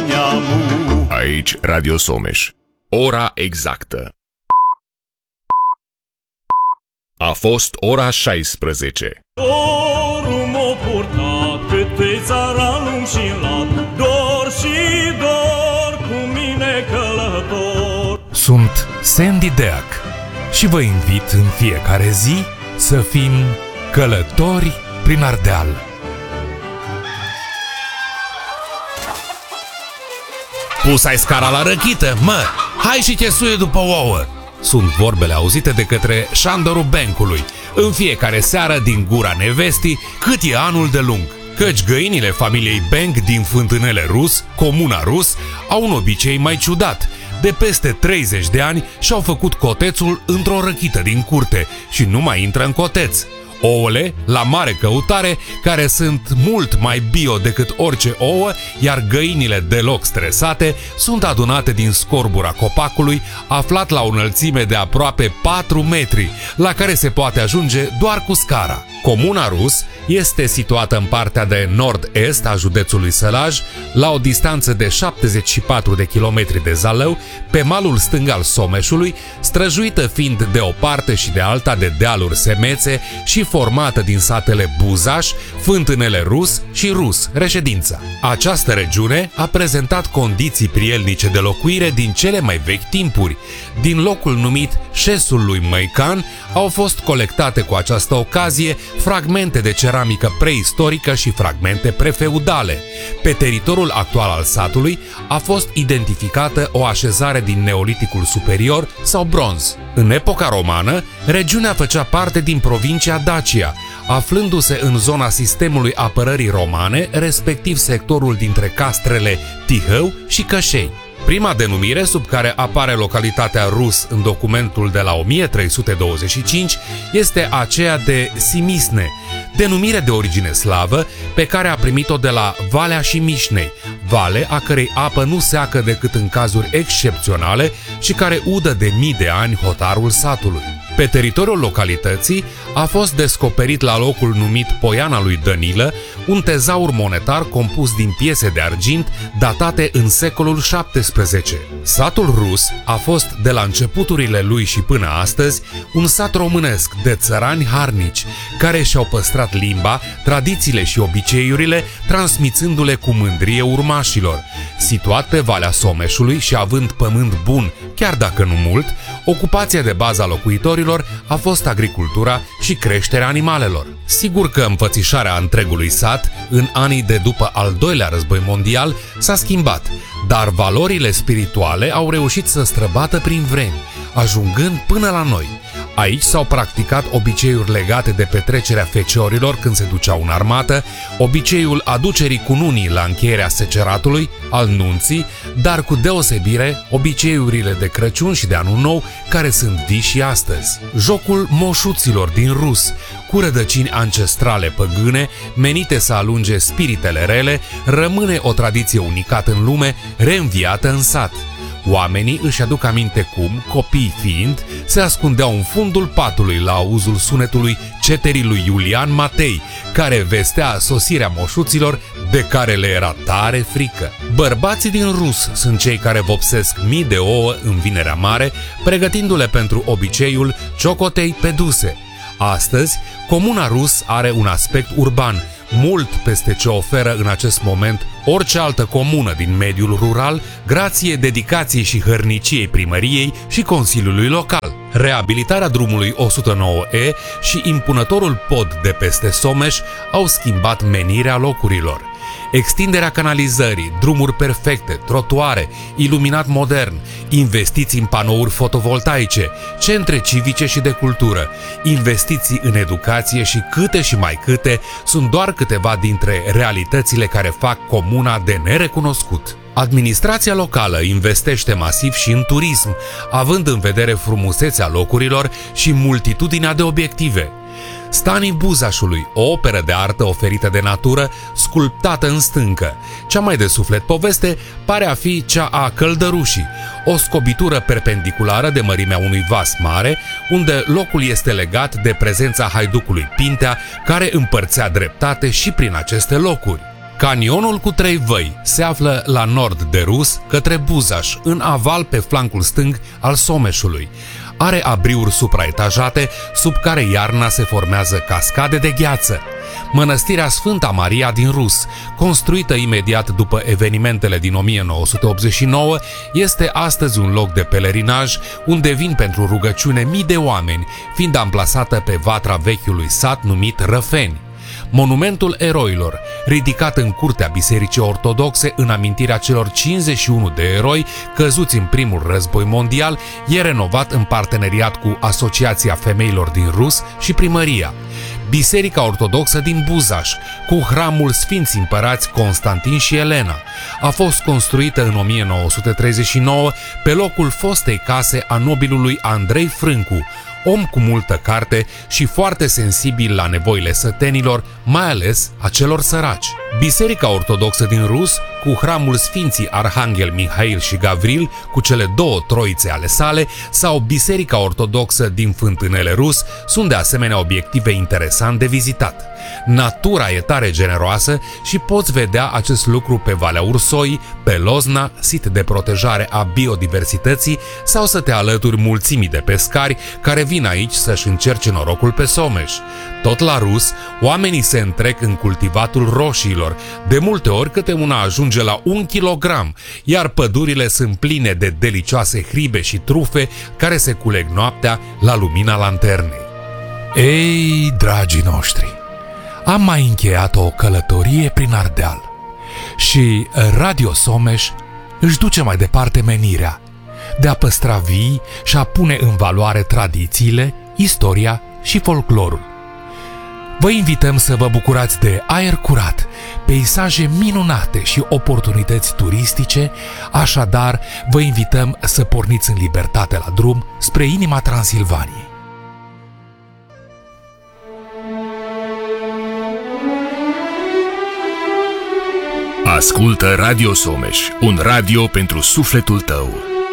neamul. Aici Radio Someș. Ora exactă. A fost ora 16. Dorul m-o purtat câte țaranul și lat, dor și dor cu mine călător. Sunt Sandy Deac și vă invit în fiecare zi să fim călători prin Ardeal. Pus-ai scara la răchită, mă! Hai și te suie după ouă! Sunt vorbele auzite de către șandorul Bencului în fiecare seară din gura nevestii cât e anul de lung. Căci găinile familiei Benc din Fântânele Rus, Comuna Rus, au un obicei mai ciudat. De peste 30 de ani și-au făcut cotețul într-o răchită din curte și nu mai intră în coteț. Ouăle, la mare căutare, care sunt mult mai bio decât orice ouă, iar găinile deloc stresate sunt adunate din scorbura copacului, aflat la o înălțime de aproape 4 metri, la care se poate ajunge doar cu scara. Comuna Rus este situată în partea de nord-est a județului Sălaj, la o distanță de 74 de kilometri de Zalău, pe malul stâng al Someșului, străjuită fiind de o parte și de alta de dealuri semețe și formată din satele Buzaș, Fântânele Rus și Rus, reședința. Această regiune a prezentat condiții prielnice de locuire din cele mai vechi timpuri. Din locul numit Șesul lui Măican au fost colectate cu această ocazie fragmente de ceramică preistorică și fragmente prefeudale. Pe teritoriul actual al satului a fost identificată o așezare din Neoliticul Superior sau Bronz. În epoca romană, regiunea făcea parte din provincia Dacia, aflându-se în zona sistemului apărării romane, respectiv sectorul dintre castrele Tihău și Cășei. Prima denumire sub care apare localitatea Rus în documentul de la 1325 este aceea de Simisne, denumire de origine slavă pe care a primit-o de la Valea Șimișnei, vale a cărei apă nu seacă decât în cazuri excepționale și care udă de mii de ani hotarul satului. Pe teritoriul localității a fost descoperit la locul numit Poiana lui Dănilă un tezaur monetar compus din piese de argint datate în secolul XVII. Satul Rus a fost de la începuturile lui și până astăzi un sat românesc de țărani harnici care și-au păstrat limba, tradițiile și obiceiurile, transmițându-le cu mândrie urmașilor. Situat pe Valea Someșului și având pământ bun, chiar dacă nu mult, ocupația de bază a locuitorilor a fost agricultura și creșterea animalelor. Sigur că înfățișarea întregului sat, în anii de după al doilea război mondial, s-a schimbat, dar valorile spirituale au reușit să străbată prin vremi, ajungând până la noi. Aici s-au practicat obiceiuri legate de petrecerea feciorilor când se duceau în armată, obiceiul aducerii cununii la încheierea seceratului, al nunții, dar cu deosebire obiceiurile de Crăciun și de Anul Nou, care sunt vii și astăzi. Jocul moșuților din Rus, cu rădăcini ancestrale păgâne, menite să alunge spiritele rele, rămâne o tradiție unicată în lume, reînviată în sat. Oamenii își aduc aminte cum, copii fiind, se ascundeau în fundul patului la auzul sunetului ceterii lui Iulian Matei, care vestea sosirea moșuților de care le era tare frică. Bărbații din Rus sunt cei care vopsesc mii de ouă în Vinerea Mare, pregătindu-le pentru obiceiul ciocotei pe duse. Astăzi, Comuna Rus are un aspect urban, mult peste ce oferă în acest moment orice altă comună din mediul rural, grație dedicației și hărniciei primăriei și Consiliului Local. Reabilitarea drumului 109E și impunătorul pod de peste Someș au schimbat menirea locurilor. Extinderea canalizării, drumuri perfecte, trotuare, iluminat modern, investiții în panouri fotovoltaice, centre civice și de cultură, investiții în educație și câte și mai câte sunt doar câteva dintre realitățile care fac comuna de nerecunoscut. Administrația locală investește masiv și în turism, având în vedere frumusețea locurilor și multitudinea de obiective. Stanii Buzașului, o operă de artă oferită de natură, sculptată în stâncă. Cea mai de suflet poveste pare a fi cea a Căldărușii, o scobitură perpendiculară de mărimea unui vas mare, unde locul este legat de prezența haiducului Pintea, care împărțea dreptate și prin aceste locuri. Canionul cu 3 văi se află la nord de Rus, către Buzaș, în aval pe flancul stâng al Someșului. Are abriuri supraetajate, sub care iarna se formează cascade de gheață. Mănăstirea Sfânta Maria din Rus, construită imediat după evenimentele din 1989, este astăzi un loc de pelerinaj unde vin pentru rugăciune mii de oameni, fiind amplasată pe vatra vechiului sat numit Răfeni. Monumentul eroilor, ridicat în curtea Bisericii Ortodoxe în amintirea celor 51 de eroi căzuți în primul război mondial, e renovat în parteneriat cu Asociația Femeilor din Rus și Primăria. Biserica Ortodoxă din Buzaș, cu hramul Sfinții Împărați Constantin și Elena, a fost construită în 1939 pe locul fostei case a nobilului Andrei Frâncu, om cu multă carte și foarte sensibil la nevoile sătenilor, mai ales a celor săraci. Biserica Ortodoxă din Rus, cu hramul Sfinții Arhanghel Mihail și Gavril, cu cele 2 troițe ale sale, sau Biserica Ortodoxă din Fântânele Rus, sunt de asemenea obiective interesant de vizitat. Natura e tare generoasă și poți vedea acest lucru pe Valea Ursoi, pe Lozna, sit de protejare a biodiversității, sau să te alături mulțimii de pescari care vin aici să-și încerce norocul pe Someș. Tot la Rus, oamenii se întrec în cultivatul roșiilor, de multe ori câte una ajunge la 1 kilogram, iar pădurile sunt pline de delicioase hribe și trufe care se culeg noaptea la lumina lanternei. Ei, dragii noștri, am mai încheiat o călătorie prin Ardeal și Radio Someș își duce mai departe menirea de a păstra vii și a pune în valoare tradițiile, istoria și folclorul. Vă invităm să vă bucurați de aer curat, peisaje minunate și oportunități turistice, așadar vă invităm să porniți în libertate la drum spre inima Transilvaniei. Ascultă Radio Someș, un radio pentru sufletul tău.